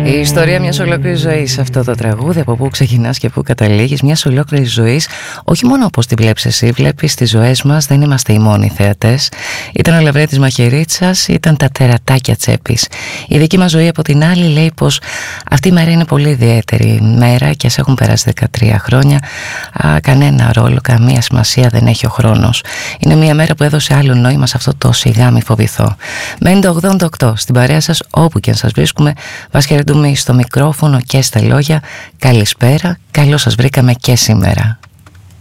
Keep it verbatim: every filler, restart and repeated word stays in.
Η ιστορία μιας ολόκληρης ζωής, αυτό το τραγούδι, από πού ξεκινάς και πού καταλήγεις, μιας ολόκληρης ζωής, όχι μόνο όπως τη βλέπεις εσύ, βλέπεις τις ζωές μας, δεν είμαστε οι μόνοι θεατές. Ήταν ο Λαβρέτης Μαχαιρίτσας, ήταν τα τερατάκια τσέπης. Η δική μας ζωή από την άλλη λέει πως αυτή η μέρα είναι πολύ ιδιαίτερη μέρα και ας έχουν περάσει δεκατρία χρόνια, α, κανένα ρόλο, καμία σημασία δεν έχει ο χρόνος. Είναι μια μέρα που έδωσε άλλο νόημα σε αυτό το σιγά μη φοβηθώ. μέντε ογδόντα οκτώ στην παρέα σας όπου και αν σας βρίσκουμε. Вас χαιρετούμε στο μικρόφωνο και στα λόγια. Καλησπέρα, καλώς σας βρήκαμε και σήμερα.